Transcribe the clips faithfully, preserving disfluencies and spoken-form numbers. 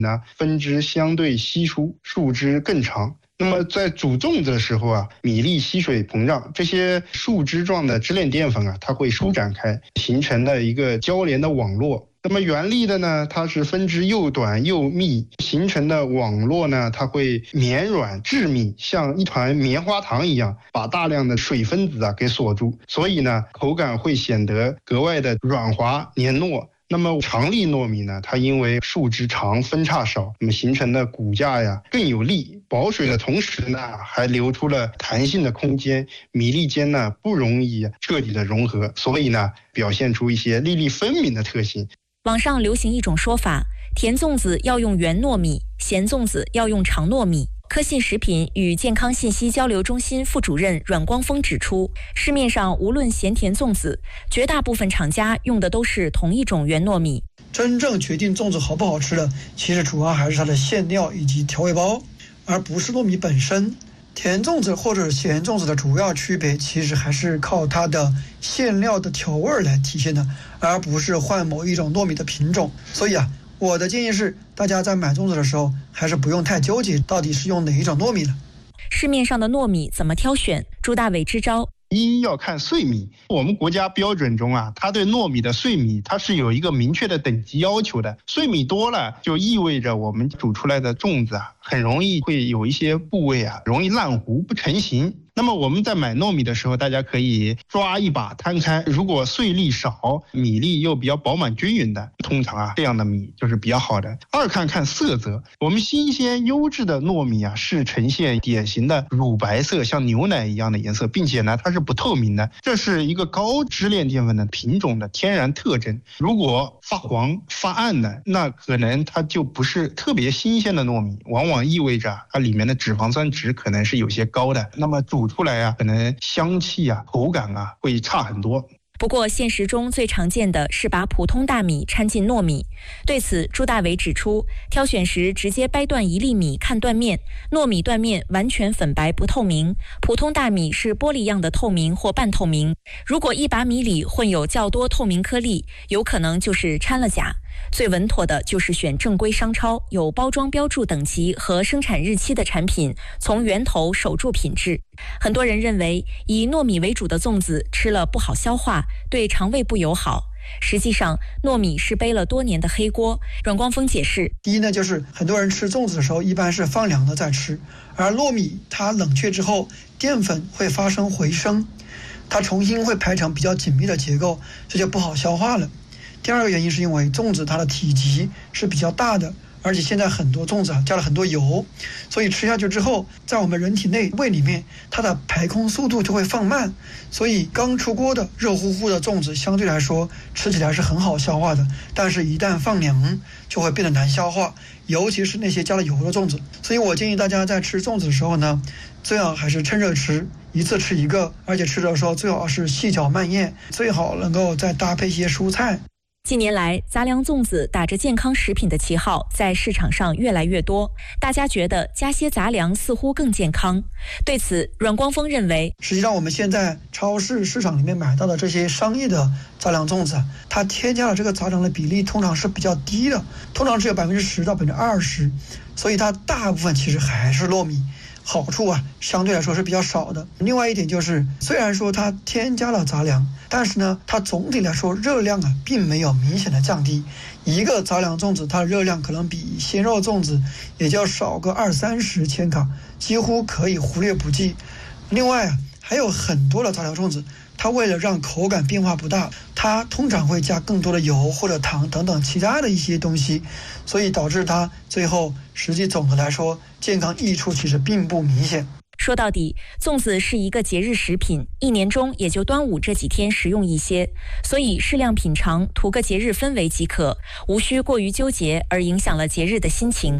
呢，分支相对稀疏，树枝更长。那么在煮粽子的时候啊，米粒吸水膨胀，这些树枝状的支链淀粉啊，它会舒展开，形成了一个交连的网络。那么原粒的呢，它是分支又短又密，形成的网络呢，它会绵软致密，像一团棉花糖一样，把大量的水分子啊给锁住，所以呢，口感会显得格外的软滑黏糯。那么长粒糯米呢，它因为树枝长分叉少，那么形成的骨架呀更有力，保水的同时呢，还留出了弹性的空间，米粒间呢不容易彻底的融合，所以呢表现出一些粒粒分明的特性。 网上流行一种说法，甜粽子要用圆糯米，咸粽子要用长糯米。科信食品与健康信息交流中心副主任阮光峰指出，市面上无论咸甜粽子，绝大部分厂家用的都是同一种圆糯米。 真正决定粽子好不好吃的，其实主要还是它的馅料以及调味包，而不是糯米本身。甜粽子或者咸粽子的主要区别，其实还是靠它的馅料的调味来体现的，而不是换某一种糯米的品种。所以啊，我的建议是，大家在买粽子的时候，还是不用太纠结到底是用哪一种糯米了。 市面上的糯米怎么挑选？朱大伟支招。 一要看碎米，我们国家标准中啊，它对糯米的碎米它是有一个明确的等级要求的。碎米多了，就意味着我们煮出来的粽子啊，很容易会有一些部位啊，容易烂糊不成形。那么我们在买糯米的时候，大家可以抓一把摊开，如果碎粒少，米粒又比较饱满均匀的，通常啊这样的米就是比较好的。二看看色泽，我们新鲜优质的糯米啊是呈现典型的乳白色，像牛奶一样的颜色，并且呢它是不透明的，这是一个高支链淀粉的品种的天然特征。如果发黄发暗的，那可能它就不是特别新鲜的糯米，往往意味着它里面的脂肪酸值可能是有些高的，那么煮出来啊，可能香气啊、口感啊会差很多。 不过现实中最常见的是把普通大米掺进糯米，对此朱大伟指出，挑选时直接掰断一粒米看断面，糯米断面完全粉白不透明，普通大米是玻璃样的透明或半透明。如果一把米里混有较多透明颗粒，有可能就是掺了钾。最稳妥的就是选正规商超，有包装标注等级和生产日期的产品，从源头守住品质。很多人认为以糯米为主的粽子吃了不好消化，对肠胃不友好。实际上，糯米是背了多年的黑锅。阮光峰解释： 第一呢，就是很多人吃粽子的时候一般是放凉了再吃，而糯米它冷却之后，淀粉会发生回升，它重新会排成比较紧密的结构，这就不好消化了。第二个原因是因为粽子它的体积是比较大的，而且现在很多粽子啊加了很多油，所以吃下去之后，在我们人体内胃里面，它的排空速度就会放慢，所以刚出锅的热乎乎的粽子相对来说吃起来是很好消化的，但是一旦放凉就会变得难消化，尤其是那些加了油的粽子。所以我建议大家在吃粽子的时候呢，最好还是趁热吃，一次吃一个，而且吃的时候最好是细嚼慢咽，最好能够再搭配一些蔬菜。 近年来，杂粮粽子打着健康食品的旗号，在市场上越来越多，大家觉得加些杂粮似乎更健康。对此，阮光峰认为， 实际上我们现在超市市场里面买到的这些商业的杂粮粽子，它添加了这个杂粮的比例通常是比较低的，通常只有百分之十到百分之二十，所以它大部分其实还是糯米。好处啊，相对来说是比较少的。另外一点就是，虽然说它添加了杂粮，但是呢，它总体来说热量啊，并没有明显的降低。一个杂粮粽子，它的热量可能比鲜肉粽子也就少个二三十千卡，几乎可以忽略不计。另外啊，还有很多的杂粮粽子，它为了让口感变化不大，它通常会加更多的油或者糖等等其他的一些东西，所以导致它最后实际总的来说健康益处其实并不明显。 说到底，粽子是一个节日食品，一年中也就端午这几天食用一些，所以适量品尝，图个节日氛围即可，无需过于纠结而影响了节日的心情。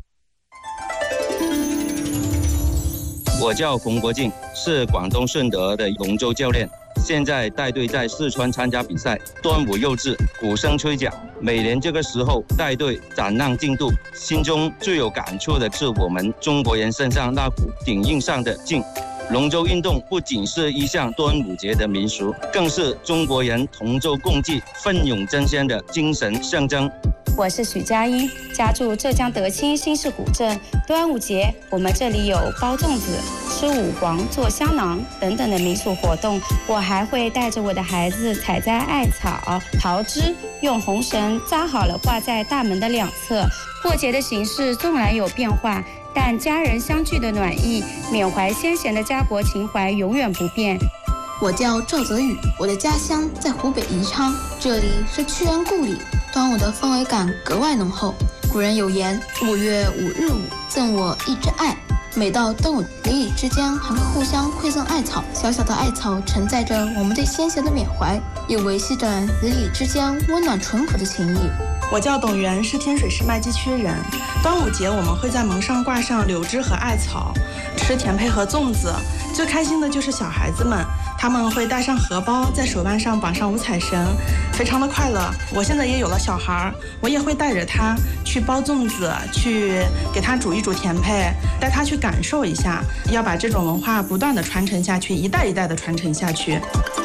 我叫冯国敬，是广东顺德的龙舟教练，现在带队在四川参加比赛。端午又至，鼓声吹角，每年这个时候带队展望进度，心中最有感触的是我们中国人身上那股顶硬上的劲。龙舟运动不仅是一项端午节的民俗，更是中国人同舟共济、奋勇争先的精神象征。 我是许佳音，家住浙江德清新市古镇。端午节我们这里有包粽子、吃五黄、做香囊等等的民俗活动。我还会带着我的孩子采摘艾草、桃枝，用红绳扎好了挂在大门的两侧。过节的形式纵然有变化，但家人相聚的暖意、缅怀先贤的家国情怀永远不变。 我叫赵泽宇，我的家乡在湖北宜昌，这里是屈原故里，端午的氛围感格外浓厚。古人有言，五月五日午，赠我一枝艾。每到端午，邻里之间还会互相馈赠艾草，小小的艾草承载着我们对先贤的缅怀，也维系着邻里之间温暖淳朴的情谊。 我叫董源，是天水市麦积区人。端午节我们会在门上挂上柳枝和艾草，吃甜胚和粽子。最开心的就是小孩子们，他们会带上荷包，在手腕上绑上五彩绳，非常的快乐。我现在也有了小孩，我也会带着他去包粽子，去给他煮一煮甜胚，带他去感受一下，要把这种文化不断的传承下去，一代一代的传承下去。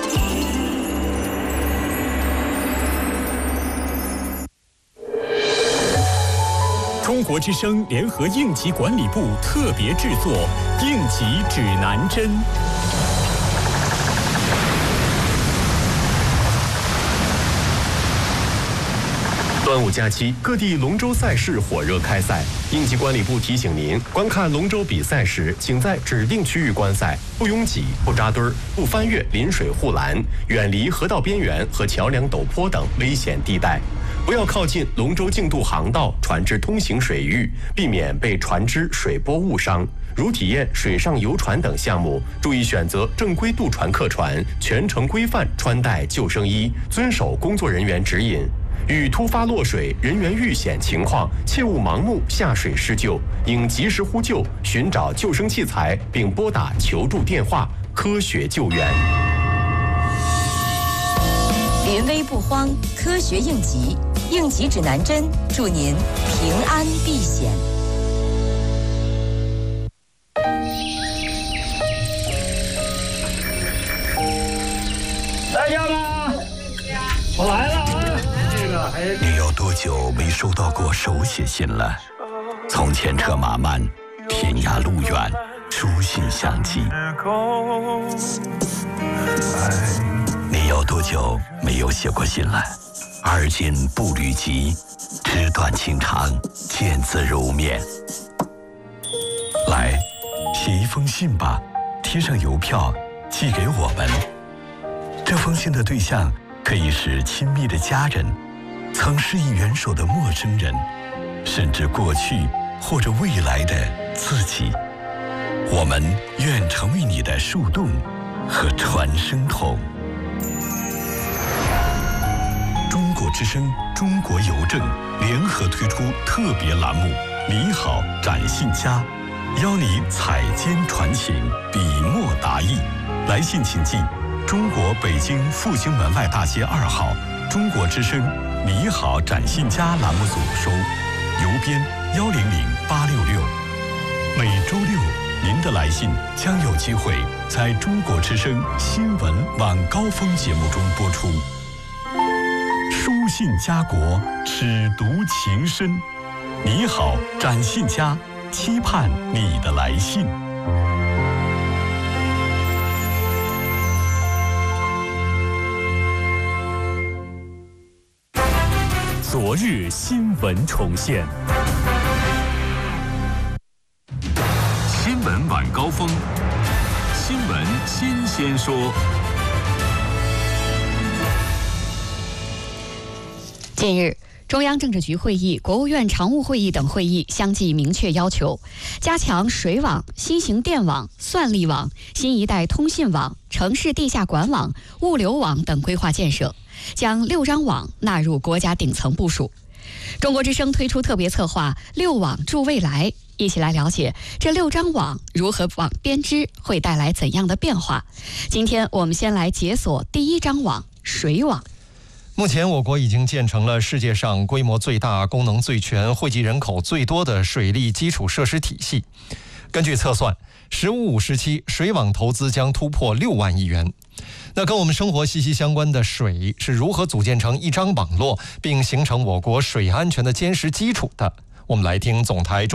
中国之声联合应急管理部特别制作《应急指南针》。 端午假期，各地龙舟赛事火热开赛。应急管理部提醒您，观看龙舟比赛时，请在指定区域观赛，不拥挤、不扎堆儿、不翻越临水护栏，远离河道边缘和桥梁陡坡等危险地带。不要靠近龙舟竞渡航道、船只通行水域，避免被船只水波误伤。如体验水上游船等项目，注意选择正规渡船客船，全程规范穿戴救生衣，遵守工作人员指引。遇突发落水、人员遇险情况，切勿盲目下水施救，应及时呼救，寻找救生器材，并拨打求助电话，科学救援。 临危不慌，科学应急，应急指南针，祝您平安避险。 在家吗？我来了啊！这个还你有多久没收到过手写信了？从前车马慢，天涯路远，书信相寄。你有多久没有写过信了？而今步履急，纸短情长，见字如面。来，写一封信吧，贴上邮票，寄给我们。这封信的对象可以是亲密的家人，曾施以援手的陌生人，甚至过去或者未来的自己。我们愿成为你的树洞和传声筒。中国之声、中国邮政联合推出特别栏目“你好，展信佳”，邀你采笺传情，笔墨达意。来信请寄中国北京复兴门外大街二号中国之声“你好，展信佳”栏目组收，邮编幺零零八六六。每周六，您的来信将有机会在中国之声新闻晚高峰节目中播出。书信家国，尺读情深。你好，展信佳，期盼你的来信。 昨日新闻重现， 新闻晚高峰，新闻新鲜说。 近日，中央政治局会议、国务院常务会议等会议相继明确要求，加强水网、新型电网、算力网、新一代通信网、城市地下管网、物流网等规划建设，将六张网纳入国家顶层部署。中国之声推出特别策划“六网助未来”，一起来了解这六张网如何网编织，会带来怎样的变化。今天我们先来解锁第一张网——水网。 目前，我国已经建成了世界上规模最大、功能最全、惠及人口最多的水利基础设施体系。 根据测算，“十五五”时期水网投资将突破六万亿元。那跟我们生活息息相关的水是如何组建成一张网络，并形成我国水安全的坚实基础的？我们来听总台中